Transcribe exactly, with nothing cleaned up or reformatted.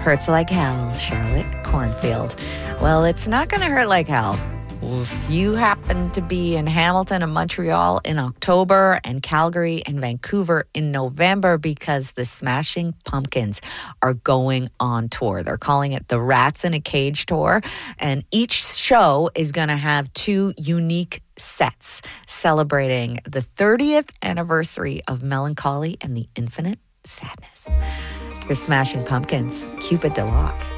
Hurts like hell, Charlotte Cornfield. Well, it's not going to hurt like hell. If you happen to be in Hamilton and Montreal in October and Calgary and Vancouver in November, because the Smashing Pumpkins are going on tour. They're calling it the Rats in a Cage Tour. And each show is going to have two unique sets celebrating the thirtieth anniversary of Melancholy and the Infinite Sadness. Your Smashing Pumpkins, Cupid DeLocke.